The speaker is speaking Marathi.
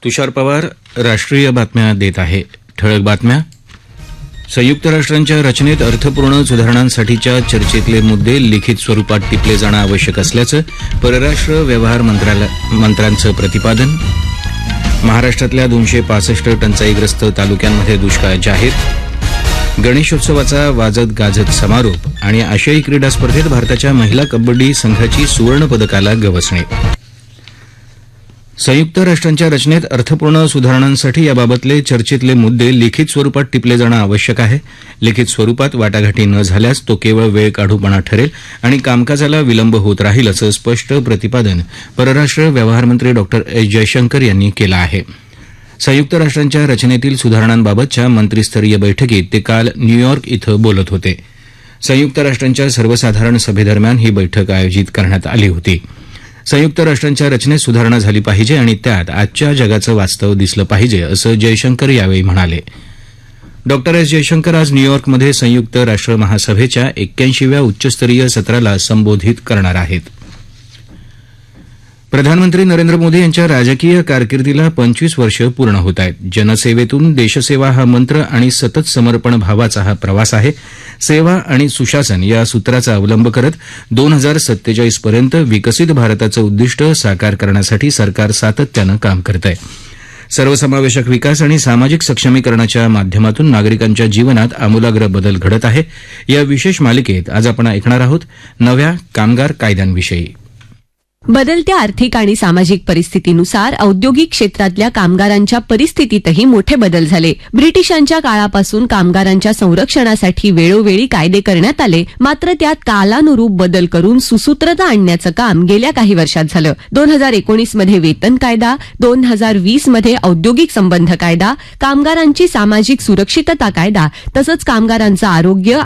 तुषार पवार राष्ट्रीय बातम्या देत आहे. ठळक बातम्या. संयुक्त राष्ट्रांच्या रचनेत अर्थपूर्ण सुधारणांसाठीच्या चर्चेतले मुद्दे लिखित स्वरूपात टिपले जाणं आवश्यक असल्याचं परराष्ट्र व्यवहार मंत्र्यांचं प्रतिपादन. महाराष्ट्रातल्या 265 टंचाईग्रस्त तालुक्यांमध्ये दुष्काळ जाहीर. गणेशोत्सवाचा वाजत गाजत समारोप आणि आशियाई क्रीडा स्पर्धेत भारताच्या महिला कबड्डी संघाची सुवर्णपदकाला गवसणी. संयुक्त राष्ट्रांच्या रचनेत अर्थपूर्ण सुधारणांसाठी याबाबतले चर्चेतले मुद्दे लिखित स्वरूपात टिपले जाणं आवश्यक आहे. लिखित स्वरूपात वाटाघाटी न झाल्यास तो केवळ वेळ काढूपणा ठरेल आणि कामकाजाला विलंब होत राहील असं स्पष्ट प्रतिपादन परराष्ट्र व्यवहारमंत्री डॉ एस जयशंकर यांनी केलं आहे. संयुक्त राष्ट्रांच्या रचनेतील सुधारणांबाबतच्या मंत्रीस्तरीय बैठकीत ते काल न्यूयॉर्क इथं बोलत होते. संयुक्त राष्ट्रांच्या सर्वसाधारण सभेदरम्यान ही बैठक आयोजित करण्यात आली होती. संयुक्त राष्ट्रांच्या रचनेत सुधारणा झाली पाहिजे आणि त्यात आजच्या जगाचं वास्तव दिसलं पाहिजे असं जयशंकर यावेळी म्हणाले. डॉ एस जयशंकर आज न्यूयॉर्कमध्ये संयुक्त राष्ट्र महासभेच्या 81व्या उच्चस्तरीय सत्राला संबोधित करणार आहेत. प्रधानमंत्री नरेंद्र मोदी यांच्या राजकीय कारकिर्दीला 25 वर्ष पूर्ण होत आहेत. जनसेवेतून देशसेवा हा मंत्र आणि सतत समर्पण भावाचा हा प्रवास आहे. सेवा आणि सुशासन या सूत्राचा अवलंब करत 2047 पर्यंत विकसित भारताचं उद्दिष्ट साकार करण्यासाठी सरकार सातत्यानं काम करत आहे. सर्वसमावेशक विकास आणि सामाजिक सक्षमीकरणाच्या माध्यमातून नागरिकांच्या जीवनात आमूलाग्र बदल घडत आहे. या विशेष मालिकेत आज आपण ऐकणार आहोत नव्या कामगार कायद्यांविषयी. बदलत्या आर्थिक आणि सामाजिक परिस्थितीनुसार औद्योगिक क्षेत्रातल्या कामगारांच्या परिस्थितीतही मोठे बदल झाले. ब्रिटिशांच्या काळापासून कामगारांच्या संरक्षणासाठी वेळोवेळी कायदे करण्यात आले, मात्र त्यात कालानुरूप बदल करून सुसूत्रता आणण्याचं काम गेल्या काही वर्षात झालं. 2019 मध्ये वेतन कायदा, 2020 मध्ये औद्योगिक संबंध कायदा, कामगारांची सामाजिक सुरक्षितता कायदा तसंच कामगारांचं आरोग्य